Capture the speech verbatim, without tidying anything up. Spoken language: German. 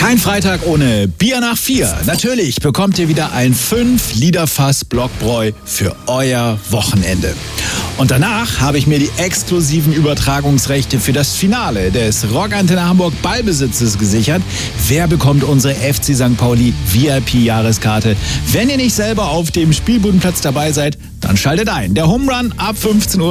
Kein Freitag ohne Bier nach vier. Natürlich bekommt ihr wieder ein fünf Liter Fass Blockbräu für euer Wochenende. Und danach habe ich mir die exklusiven Übertragungsrechte für das Finale des Rockantenne Hamburg Ballbesitzes gesichert. Wer bekommt unsere F C Sankt Pauli V I P-Jahreskarte? Wenn ihr nicht selber auf dem Spielbudenplatz dabei seid, dann schaltet ein. Der Home Run ab fünfzehn Uhr.